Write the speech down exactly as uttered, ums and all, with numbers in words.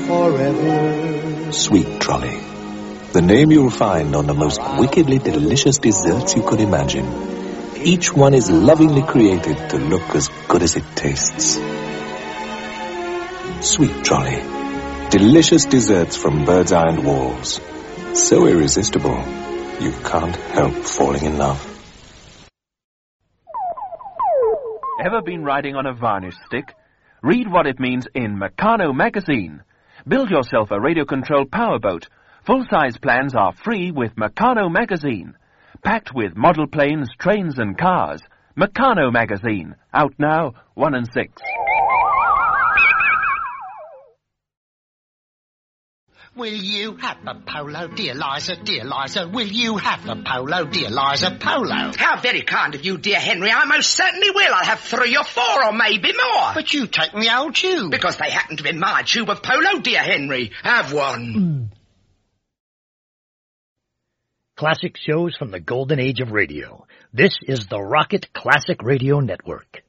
forever. Sweet Trolley. The name you'll find on the most wickedly delicious desserts you could imagine. Each one is lovingly created to look as good as it tastes. Sweet Trolley. Delicious desserts from Bird's Eye and Walls. So irresistible, you can't help falling in love. Ever been riding on a varnish stick? Read what it means in Meccano magazine. Build yourself a radio-controlled powerboat. Full-size plans are free with Meccano magazine. Packed with model planes, trains and cars. Meccano magazine. Out now, one and six. Will you have a polo, dear Liza, dear Liza? Will you have a polo, dear Liza, polo? How very kind of you, dear Henry. I most certainly will. I'll have three or four or maybe more. But you take the old tube. Because they happen to be my tube of polo, dear Henry. Have one. Mm. Classic shows from the golden age of radio. This is the Rocket Classic Radio Network.